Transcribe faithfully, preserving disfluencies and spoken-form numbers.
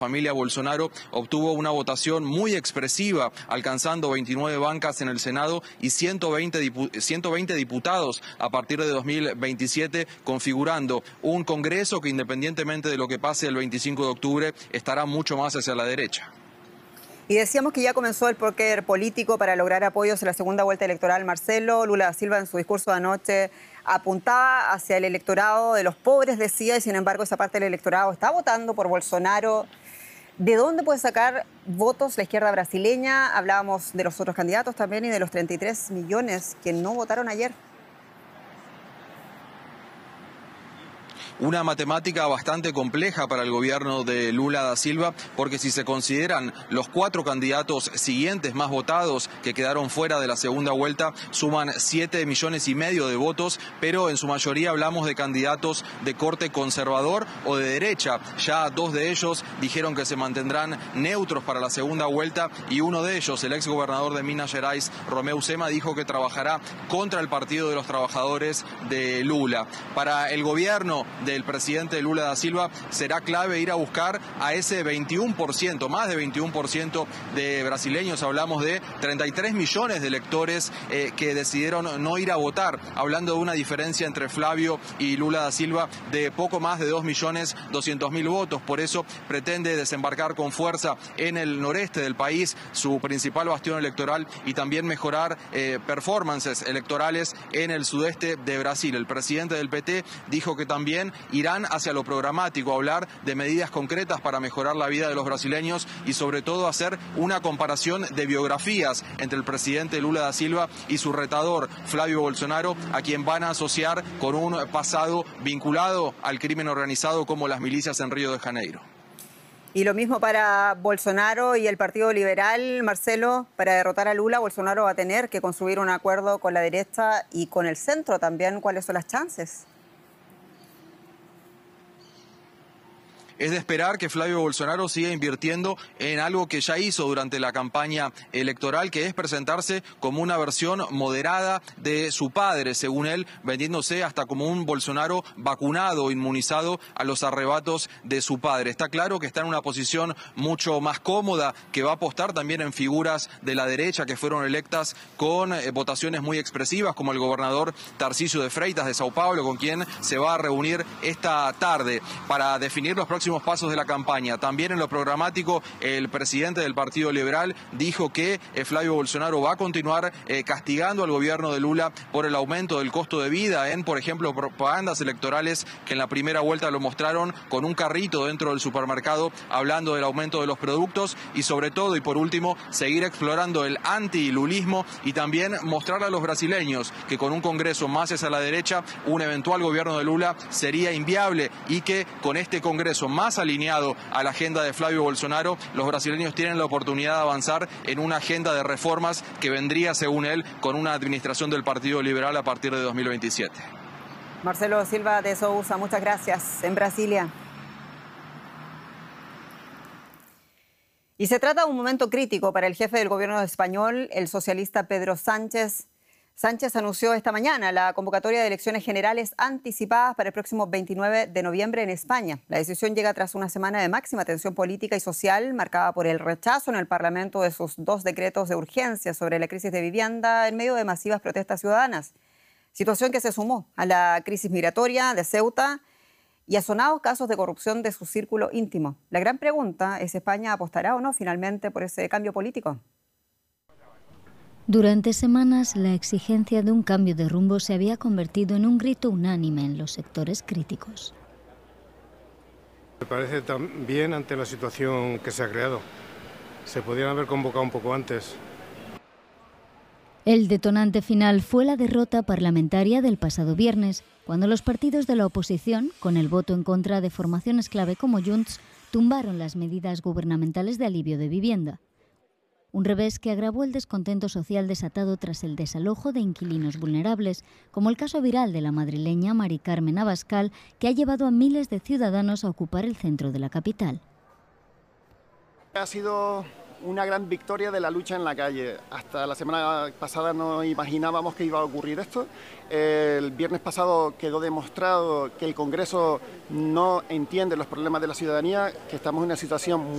familia Bolsonaro obtuvo una votación muy expresiva, alcanzando veintinueve bancas en el Senado y ciento veinte diputados a partir de dos mil veintisiete, configurando un Congreso que, independientemente de lo que pase el veinticinco de octubre, estará mucho más hacia la derecha. Y decíamos que ya comenzó el póker político para lograr apoyos en la segunda vuelta electoral. Marcelo, Lula da Silva en su discurso de anoche apuntaba hacia el electorado de los pobres, decía, y sin embargo esa parte del electorado está votando por Bolsonaro. ¿De dónde puede sacar votos la izquierda brasileña? Hablábamos de los otros candidatos también y de los treinta y tres millones que no votaron ayer. Una matemática bastante compleja para el gobierno de Lula da Silva, porque si se consideran los cuatro candidatos siguientes más votados que quedaron fuera de la segunda vuelta, suman siete millones y medio de votos, pero en su mayoría hablamos de candidatos de corte conservador o de derecha. Ya dos de ellos dijeron que se mantendrán neutros para la segunda vuelta y uno de ellos, el exgobernador de Minas Gerais, Romeu Zema, dijo que trabajará contra el Partido de los Trabajadores de Lula. Para el gobierno de el presidente Lula da Silva será clave ir a buscar a ese veintiuno por ciento, más de veintiuno por ciento de brasileños. Hablamos de treinta y tres millones de electores eh, que decidieron no ir a votar, hablando de una diferencia entre Flavio y Lula da Silva de poco más de dos millones doscientos mil votos. Por eso pretende desembarcar con fuerza en el noreste del país, su principal bastión electoral, y también mejorar eh, performances electorales en el sudeste de Brasil. El presidente del P T dijo que también irán hacia lo programático, a hablar de medidas concretas para mejorar la vida de los brasileños y sobre todo hacer una comparación de biografías entre el presidente Lula da Silva y su retador Flavio Bolsonaro, a quien van a asociar con un pasado vinculado al crimen organizado como las milicias en Río de Janeiro. Y lo mismo para Bolsonaro y el Partido Liberal. Marcelo, para derrotar a Lula, Bolsonaro va a tener que construir un acuerdo con la derecha y con el centro también. ¿Cuáles son las chances? Es de esperar que Flavio Bolsonaro siga invirtiendo en algo que ya hizo durante la campaña electoral, que es presentarse como una versión moderada de su padre, según él, vendiéndose hasta como un Bolsonaro vacunado, inmunizado a los arrebatos de su padre. Está claro que está en una posición mucho más cómoda, que va a apostar también en figuras de la derecha que fueron electas con eh, votaciones muy expresivas, como el gobernador Tarcísio de Freitas de Sao Paulo, con quien se va a reunir esta tarde para definir los próximos pasos de la campaña. También en lo programático, el presidente del Partido Liberal dijo que eh, Flavio Bolsonaro va a continuar eh, castigando al gobierno de Lula por el aumento del costo de vida en, por ejemplo, propagandas electorales que en la primera vuelta lo mostraron con un carrito dentro del supermercado hablando del aumento de los productos, y sobre todo y por último seguir explorando el anti-lulismo y también mostrar a los brasileños que con un Congreso más hacia la derecha un eventual gobierno de Lula sería inviable, y que con este Congreso más más alineado a la agenda de Flavio Bolsonaro, los brasileños tienen la oportunidad de avanzar en una agenda de reformas que vendría, según él, con una administración del Partido Liberal a partir de dos mil veintisiete. Marcelo Silva de Sousa, muchas gracias. En Brasilia. Y se trata de un momento crítico para el jefe del gobierno español, el socialista Pedro Sánchez. Sánchez anunció esta mañana la convocatoria de elecciones generales anticipadas para el próximo veintinueve de noviembre en España. La decisión llega tras una semana de máxima tensión política y social, marcada por el rechazo en el Parlamento de sus dos decretos de urgencia sobre la crisis de vivienda en medio de masivas protestas ciudadanas. Situación que se sumó a la crisis migratoria de Ceuta y a sonados casos de corrupción de su círculo íntimo. La gran pregunta es: ¿España apostará o no finalmente por ese cambio político? Durante semanas, la exigencia de un cambio de rumbo se había convertido en un grito unánime en los sectores críticos. Me parece tan bien ante la situación que se ha creado. Se podían haber convocado un poco antes. El detonante final fue la derrota parlamentaria del pasado viernes, cuando los partidos de la oposición, con el voto en contra de formaciones clave como Junts, tumbaron las medidas gubernamentales de alivio de vivienda. Un revés que agravó el descontento social desatado tras el desalojo de inquilinos vulnerables, como el caso viral de la madrileña Mari Carmen Abascal, que ha llevado a miles de ciudadanos a ocupar el centro de la capital. Ha sido una gran victoria de la lucha en la calle. Hasta la semana pasada no imaginábamos que iba a ocurrir esto. El viernes pasado quedó demostrado que el Congreso no entiende los problemas de la ciudadanía, que estamos en una situación